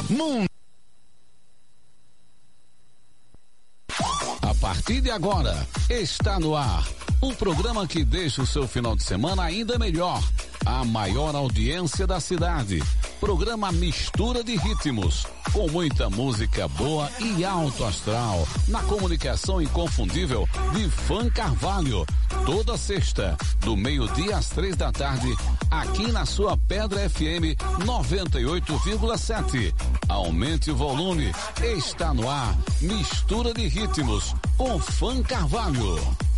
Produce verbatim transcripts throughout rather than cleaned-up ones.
Mundo. A partir de agora, está no ar o programa que deixa o seu final de semana ainda melhor. A maior audiência da cidade. Programa Mistura de Ritmos, com muita música boa e alto astral, na comunicação inconfundível de Fã Carvalho. Toda sexta, do meio-dia às três da tarde, aqui na sua Pedra F M noventa e oito vírgula sete. Aumente o volume, está no ar Mistura de Ritmos, com Fã Carvalho.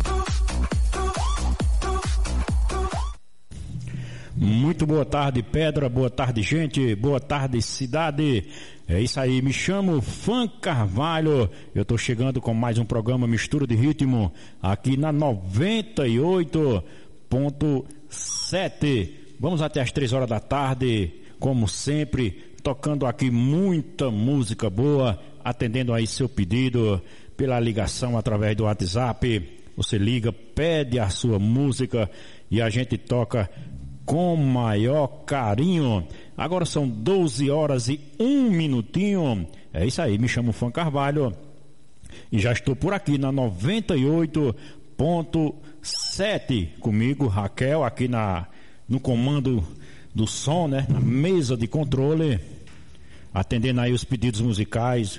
Muito boa tarde, Pedra, boa tarde, gente, boa tarde, cidade. É isso aí, me chamo Fã Carvalho. Eu tô chegando com mais um programa Mistura de Ritmo aqui na noventa e oito ponto sete. Vamos até as três horas da tarde, como sempre, tocando aqui muita música boa, atendendo aí seu pedido pela ligação através do WhatsApp. Você liga, pede a sua música e a gente toca com maior carinho. Agora são doze horas e um minutinho. É isso aí, me chamo Fã Carvalho e já estou por aqui na noventa e oito ponto sete comigo, Raquel, aqui na, no comando do som, né? Na mesa de controle, atendendo aí os pedidos musicais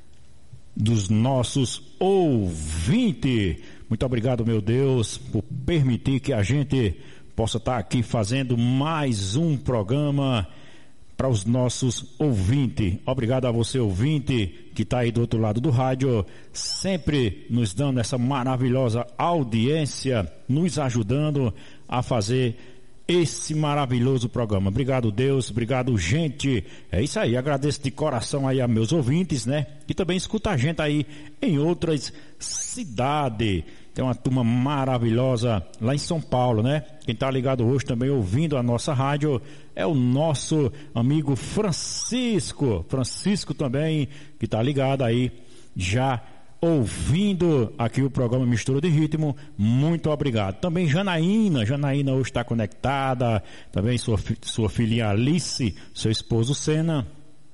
dos nossos ouvintes. Muito obrigado, meu Deus, por permitir que a gente possa estar aqui fazendo mais um programa para os nossos ouvintes. Obrigado a você, ouvinte, que está aí do outro lado do rádio, sempre nos dando essa maravilhosa audiência, nos ajudando a fazer esse maravilhoso programa. Obrigado, Deus, obrigado, gente. É isso aí, agradeço de coração aí a meus ouvintes, né? E também escuta a gente aí em outras cidades. Tem uma turma maravilhosa lá em São Paulo, né? Quem tá ligado hoje também ouvindo a nossa rádio é o nosso amigo Francisco. Francisco também, que tá ligado aí, já ouvindo aqui o programa Mistura de Ritmo. Muito obrigado. Também Janaína, Janaína hoje está conectada. Também sua, sua filhinha Alice, seu esposo Sena.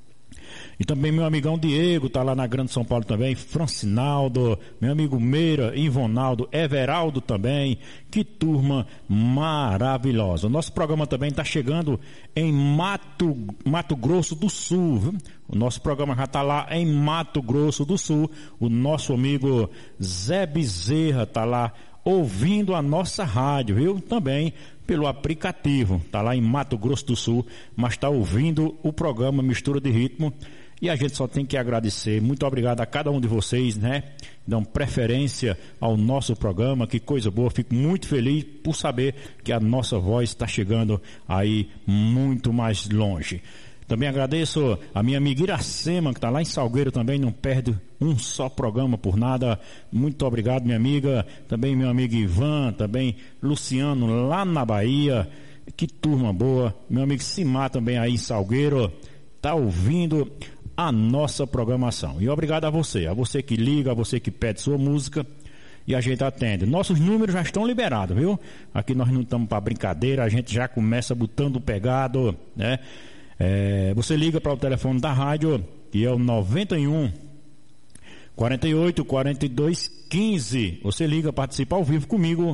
E também meu amigão Diego, tá lá na Grande São Paulo também, Francinaldo, meu amigo Meira, Ivonaldo, Everaldo também, que turma maravilhosa. O nosso programa também está chegando em Mato, Mato Grosso do Sul, viu? O nosso programa já está lá em Mato Grosso do Sul, o nosso amigo Zé Bezerra tá lá ouvindo a nossa rádio, viu? Também pelo aplicativo, tá lá em Mato Grosso do Sul, mas está ouvindo o programa Mistura de Ritmo. E a gente só tem que agradecer. Muito obrigado a cada um de vocês, né? Dão preferência ao nosso programa. Que coisa boa. Fico muito feliz por saber que a nossa voz está chegando aí muito mais longe. Também agradeço a minha amiga Iracema, que está lá em Salgueiro também. Não perde um só programa por nada. Muito obrigado, minha amiga. Também meu amigo Ivan. Também Luciano, lá na Bahia. Que turma boa. Meu amigo Simar também aí em Salgueiro. Está ouvindo a nossa programação. E obrigado a você, a você que liga, a você que pede sua música e a gente atende. Nossos números já estão liberados, viu? Aqui nós não estamos para brincadeira, a gente já começa botando pegado, né? É, você liga para o telefone da rádio, que é o noventa e um, quarenta e oito, quarenta e dois, quinze. Você liga, participa ao vivo comigo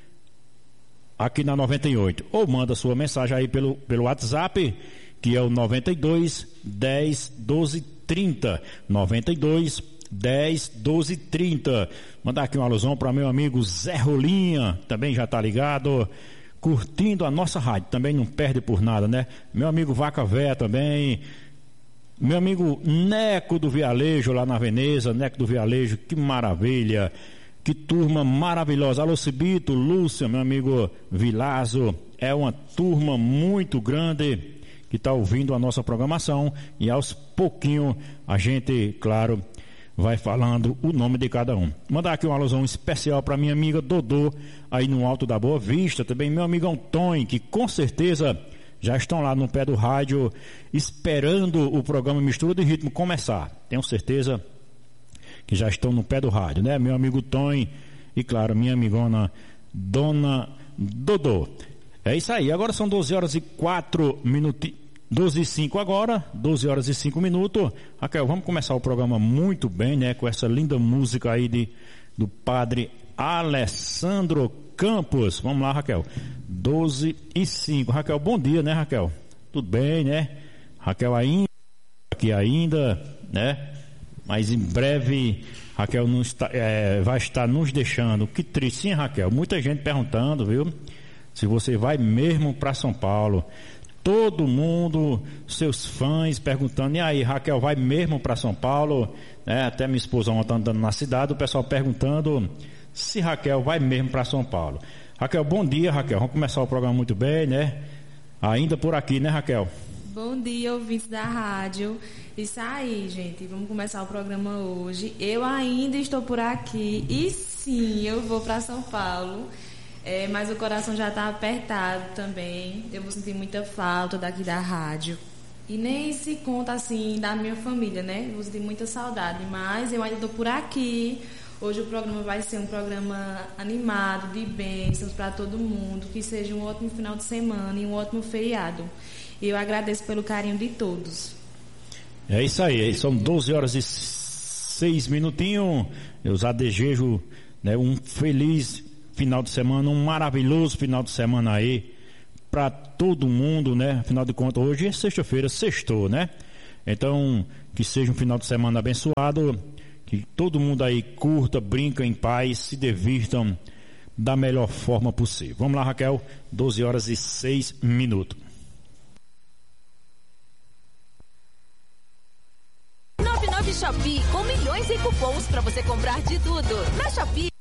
aqui na noventa e oito. Ou manda sua mensagem aí pelo, pelo WhatsApp, que é o noventa e dois, dez, doze, trinta. noventa e dois, dez, doze, trinta. Mandar aqui um alusão para meu amigo Zé Rolinha, também já tá ligado, curtindo a nossa rádio, também não perde por nada, né? Meu amigo Vaca Véia também, meu amigo Neco do Vialejo lá na Veneza, Neco do Vialejo, que maravilha, que turma maravilhosa. Alô Cibito, Lúcia, meu amigo Vilazo, é uma turma muito grande que está ouvindo a nossa programação e aos pouquinho a gente, claro, vai falando o nome de cada um. Mandar aqui uma alusão especial para minha amiga Dodô, aí no Alto da Boa Vista, também meu amigo Antônio, que com certeza já estão lá no pé do rádio esperando o programa Mistura de Ritmo começar. Tenho certeza que já estão no pé do rádio, né? Meu amigo Tony e, claro, minha amigona Dona Dodô. É isso aí, agora são doze horas e quatro minutos. doze e cinco agora, doze horas e cinco minutos. Raquel, vamos começar o programa muito bem, né? Com essa linda música aí de, do padre Alessandro Campos. Vamos lá, Raquel. doze e cinco. Raquel, bom dia, né, Raquel? Tudo bem, né? Raquel ainda, aqui ainda, né? Mas em breve, Raquel não está, é, vai estar nos deixando. Que triste, sim, Raquel. Muita gente perguntando, viu? Se você vai mesmo para São Paulo. Todo mundo, seus fãs perguntando, e aí, Raquel vai mesmo para São Paulo? É, até minha esposa ontem andando na cidade, o pessoal perguntando se Raquel vai mesmo para São Paulo. Raquel, bom dia, Raquel. Vamos começar o programa muito bem, né? Ainda por aqui, né, Raquel? Bom dia, ouvintes da rádio. Isso aí, gente. Vamos começar o programa hoje. Eu ainda estou por aqui e sim, eu vou para São Paulo. É, mas o coração já está apertado também. Eu vou sentir muita falta daqui da rádio. E nem se conta assim da minha família, né? Eu vou sentir muita saudade. Mas eu ainda estou por aqui. Hoje o programa vai ser um programa animado, de bênçãos para todo mundo. Que seja um ótimo final de semana e um ótimo feriado. E eu agradeço pelo carinho de todos. É isso aí. São doze horas e seis minutinhos. Eu já desejo, né, um feliz final de semana, um maravilhoso final de semana aí para todo mundo, né? Afinal de contas, hoje é sexta-feira, sextou, né? Então, que seja um final de semana abençoado, que todo mundo aí curta, brinca em paz, se divirtam da melhor forma possível. Vamos lá, Raquel, doze horas e seis minutos. noventa e nove Shopee, com milhões em cupons para você comprar de tudo. Na Shopee